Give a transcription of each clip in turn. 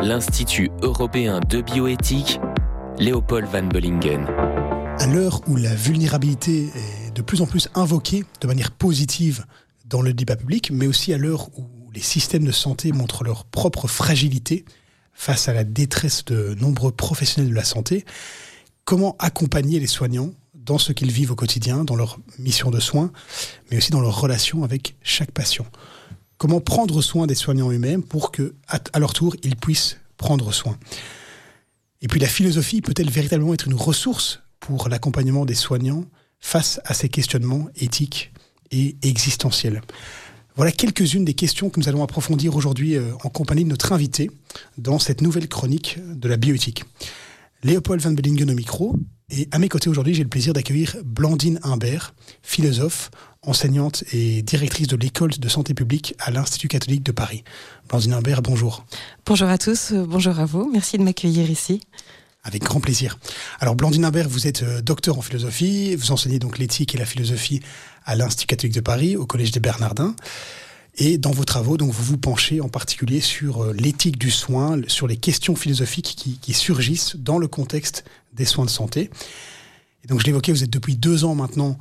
l'Institut européen de bioéthique, Léopold van Bellingen. À l'heure où la vulnérabilité est de plus en plus invoquée de manière positive dans le débat public, mais aussi à l'heure où les systèmes de santé montrent leur propre fragilité face à la détresse de nombreux professionnels de la santé, comment accompagner les soignants dans ce qu'ils vivent au quotidien, dans leur mission de soins, mais aussi dans leur relation avec chaque patient? Comment prendre soin des soignants eux-mêmes pour que, à leur tour, ils puissent prendre soin? Et puis la philosophie peut-elle véritablement être une ressource pour l'accompagnement des soignants face à ces questionnements éthiques et existentiels? Voilà quelques-unes des questions que nous allons approfondir aujourd'hui en compagnie de notre invité dans cette nouvelle chronique de la bioéthique. Léopold van Bellingen au micro, et à mes côtés aujourd'hui, j'ai le plaisir d'accueillir Blandine Imbert, philosophe, enseignante et directrice de l'école de santé publique à l'Institut catholique de Paris. Blandine Imbert, bonjour. Bonjour à tous, bonjour à vous, merci de m'accueillir ici. Avec grand plaisir. Alors Blandine Imbert, vous êtes docteur en philosophie, vous enseignez donc l'éthique et la philosophie à l'Institut catholique de Paris, au Collège des Bernardins. Et dans vos travaux, donc, vous vous penchez en particulier sur l'éthique du soin, sur les questions philosophiques qui surgissent dans le contexte des soins de santé. Et donc je l'évoquais, vous êtes depuis 2 ans maintenant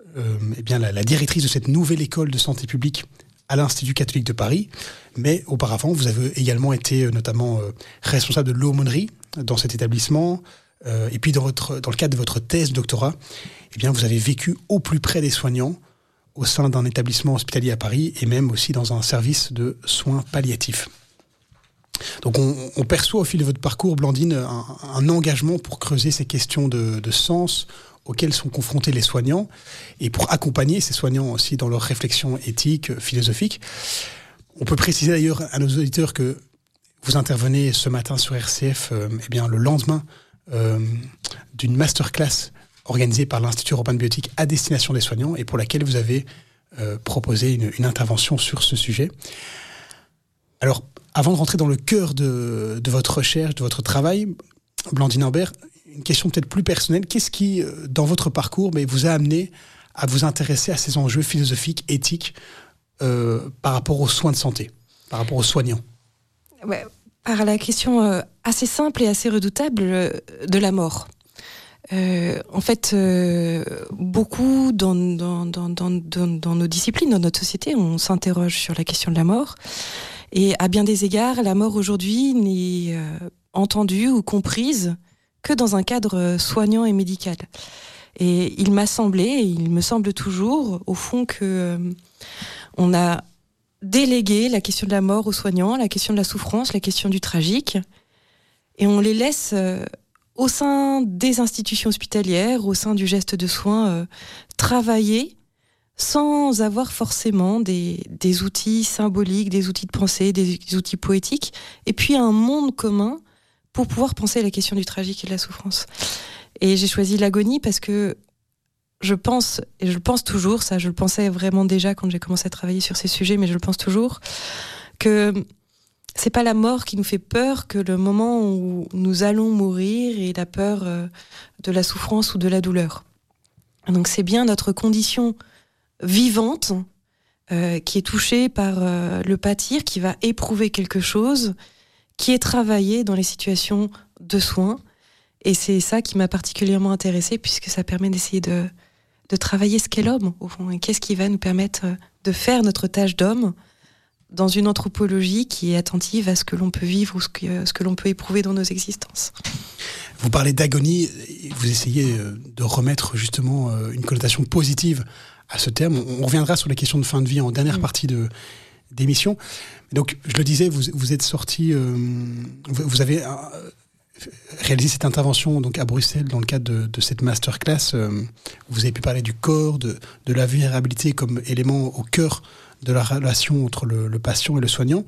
la directrice de cette nouvelle école de santé publique à l'Institut catholique de Paris. Mais auparavant, vous avez également été notamment responsable de l'aumônerie dans cet établissement. Et puis dans le cadre de votre thèse de doctorat, vous avez vécu au plus près des soignants au sein d'un établissement hospitalier à Paris et même aussi dans un service de soins palliatifs. Donc on perçoit au fil de votre parcours, Blandine, un engagement pour creuser ces questions de sens auxquelles sont confrontés les soignants et pour accompagner ces soignants aussi dans leur réflexion éthique, philosophique. On peut préciser d'ailleurs à nos auditeurs que vous intervenez ce matin sur RCF le lendemain d'une masterclass organisée par l'Institut européen de bioéthique à destination des soignants et pour laquelle vous avez proposé une intervention sur ce sujet. Alors, avant de rentrer dans le cœur de votre recherche, de votre travail, Blandine Imbert, une question peut-être plus personnelle. Qu'est-ce qui, dans votre parcours, vous a amené à vous intéresser à ces enjeux philosophiques, éthiques, par rapport aux soins de santé, par rapport aux soignants? Ouais, par la question assez simple et assez redoutable de la mort. Beaucoup dans nos disciplines, dans notre société, on s'interroge sur la question de la mort. Et à bien des égards, la mort aujourd'hui n'est entendue ou comprise que dans un cadre soignant et médical. Et il m'a semblé, et il me semble toujours, au fond, que on a délégué la question de la mort aux soignants, la question de la souffrance, la question du tragique, et on les laisse au sein des institutions hospitalières, au sein du geste de soins, travailler sans avoir forcément des outils symboliques, des outils de pensée, des outils poétiques, et puis un monde commun pour pouvoir penser à la question du tragique et de la souffrance. Et j'ai choisi l'agonie parce que je pense, et je le pense toujours, ça je le pensais vraiment déjà quand j'ai commencé à travailler sur ces sujets, mais je le pense toujours, que c'est pas la mort qui nous fait peur que le moment où nous allons mourir et la peur de la souffrance ou de la douleur. Donc c'est bien notre condition vivante qui est touchée par le pâtir, qui va éprouver quelque chose, qui est travaillé dans les situations de soins. Et c'est ça qui m'a particulièrement intéressée, puisque ça permet d'essayer de travailler ce qu'est l'homme, au fond, et qu'est-ce qui va nous permettre de faire notre tâche d'homme dans une anthropologie qui est attentive à ce que l'on peut vivre ou ce que l'on peut éprouver dans nos existences. Vous parlez d'agonie, vous essayez de remettre justement une connotation positive à ce terme. On reviendra sur les questions de fin de vie en dernière partie d'émission. Donc, je le disais, vous êtes sorti, vous avez réalisé cette intervention donc à Bruxelles dans le cadre de cette masterclass. Vous avez pu parler du corps, de la vulnérabilité comme élément au cœur de la relation entre le patient et le soignant.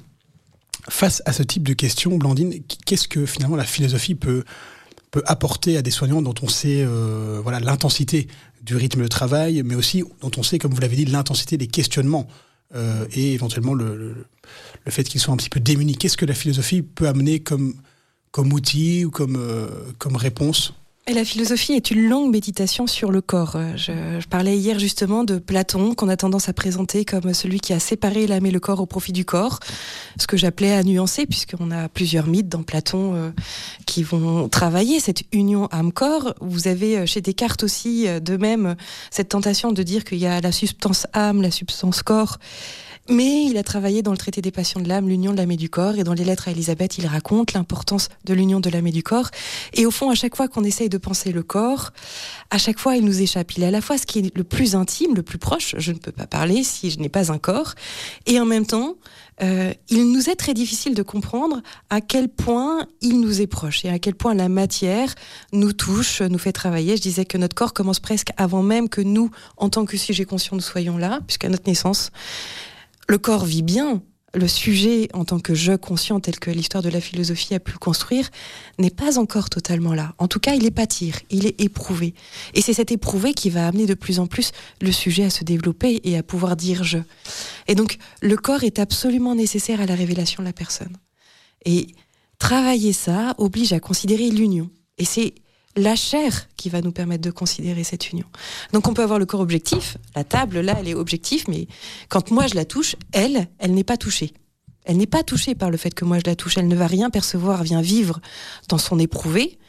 Face à ce type de questions, Blandine, qu'est-ce que finalement la philosophie peut apporter à des soignants dont on sait l'intensité du rythme de travail, mais aussi dont on sait, comme vous l'avez dit, l'intensité des questionnements et éventuellement le fait qu'ils soient un petit peu démunis. Qu'est-ce que la philosophie peut amener comme outil ou comme réponse Et la philosophie est une longue méditation sur le corps. Je parlais hier justement de Platon, qu'on a tendance à présenter comme celui qui a séparé l'âme et le corps au profit du corps, ce que j'appelais à nuancer, puisqu'on a plusieurs mythes dans Platon qui vont travailler cette union âme-corps. Vous avez chez Descartes aussi, de même, cette tentation de dire qu'il y a la substance âme, la substance corps. Mais il a travaillé dans le traité des passions de l'âme, l'union de l'âme et du corps, et dans les lettres à Élisabeth, il raconte l'importance de l'union de l'âme et du corps. Et au fond, à chaque fois qu'on essaye de penser le corps, à chaque fois, il nous échappe. Il est à la fois ce qui est le plus intime, le plus proche, je ne peux pas parler si je n'ai pas un corps, et en même temps, il nous est très difficile de comprendre à quel point il nous est proche, et à quel point la matière nous touche, nous fait travailler. Je disais que notre corps commence presque avant même que nous, en tant que sujet conscient, nous soyons là, puisqu'à notre naissance, le corps vit bien. Le sujet, en tant que je conscient, tel que l'histoire de la philosophie a pu le construire, n'est pas encore totalement là. En tout cas, il est pâtir, il est éprouvé. Et c'est cet éprouvé qui va amener de plus en plus le sujet à se développer et à pouvoir dire « je ». Et donc, le corps est absolument nécessaire à la révélation de la personne. Et travailler ça oblige à considérer l'union. Et c'est la chair qui va nous permettre de considérer cette union. Donc on peut avoir le corps objectif, la table là elle est objective, mais quand moi je la touche, elle n'est pas touchée. Elle n'est pas touchée par le fait que moi je la touche, elle ne va rien percevoir, vient vivre dans son éprouvé.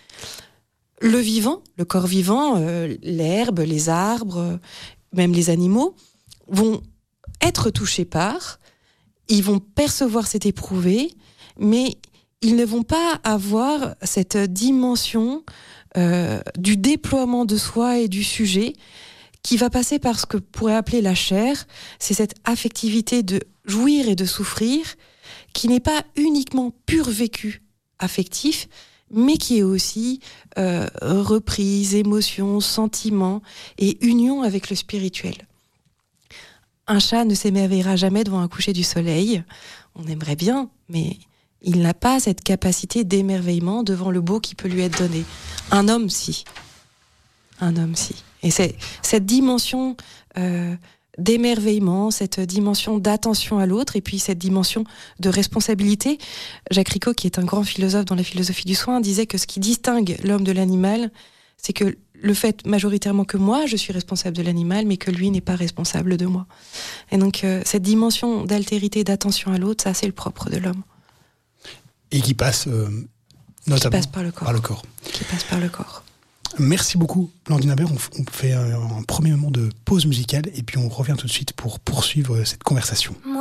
Le vivant, le corps vivant, l'herbe, les arbres, même les animaux, vont être touchés par, ils vont percevoir cet éprouvé, mais ils ne vont pas avoir cette dimension du déploiement de soi et du sujet qui va passer par ce que pourrait appeler la chair. C'est cette affectivité de jouir et de souffrir qui n'est pas uniquement pur vécu affectif, mais qui est aussi reprise, émotion, sentiment et union avec le spirituel. Un chat ne s'émerveillera jamais devant un coucher du soleil. On aimerait bien, mais il n'a pas cette capacité d'émerveillement devant le beau qui peut lui être donné. Un homme, si. Un homme, si. Et c'est cette dimension d'émerveillement, cette dimension d'attention à l'autre, et puis cette dimension de responsabilité. Jacques Ricot, qui est un grand philosophe dans la philosophie du soin, disait que ce qui distingue l'homme de l'animal, c'est que le fait majoritairement que moi, je suis responsable de l'animal, mais que lui n'est pas responsable de moi. Et donc, cette dimension d'altérité, d'attention à l'autre, ça, c'est le propre de l'homme. Et qui passe notamment par le corps. Qui passe par le corps. Merci beaucoup, Blandine Habert. On fait un premier moment de pause musicale et puis on revient tout de suite pour poursuivre cette conversation.